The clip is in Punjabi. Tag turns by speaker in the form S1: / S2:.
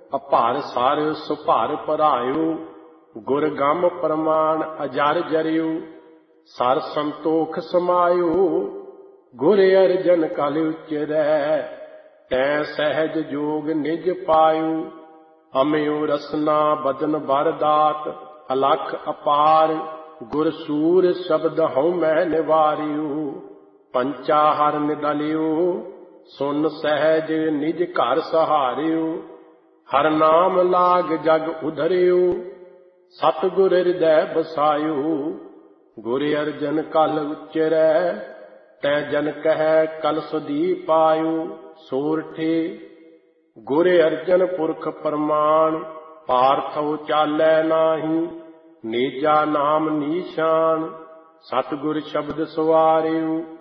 S1: ਅਭਾਰ ਸਾਰਿਉ ਸੁਭਾਰ ਭਰਾਇਉ। ਗੁਰ ਗਮ ਪ੍ਰਮਾਣ ਅਜਰ ਜਰਿਉ, ਸਰ ਸੰਤੋਖ ਸਮਾਇਉ। ਗੁਰ ਅਰਜਨ ਕਲ ਉਚਰੈ, ਤੈ ਸਹਿਜ ਜੋਗ ਨਿਜ ਪਾਇਉ। ਅਮਿਉ ਰਸਨਾ ਬਦਨ ਬਰ ਦਾਤ, ਅਲਖ ਅਪਾਰ। ਗੁਰ ਸੂਰ ਸ਼ਬਦ ਹਉ ਮੈਂ ਨਿਵਾਰਿਉ। ਪੰਚਾ ਹਰ ਨਿਦਲਿਉ, ਸੁਨ ਸਹਿਜ ਨਿਜ ਘਰ ਸਹਾਰਿਉ। ਹਰ ਨਾਮ ਲਾਗ ਜਗ ਉਧਰਿਉ, ਸਤਿਗੁਰ ਹਿਰਦੈ ਬਸਾਇਉ। ਗੁਰ ਅਰਜਨ ਕਲ ਉਚਰੈ, ਤੈ ਜਨ ਕਹਿ ਕਲ ਸੁਦੀਪ ਆਇਉ। ਸੋਰਠੀ ਗੁਰ ਅਰਜਨ ਪੁਰਖ ਪ੍ਰਮਾਣ, ਪਾਰਥਉ ਚਾਲੈ ਨਾਹੀ। ਨੀਜਾ ਨਾਮ ਨੀਸ਼ਾਨ, ਸਤਿਗੁਰ ਸ਼ਬਦ ਸਵਾਰਿਉ।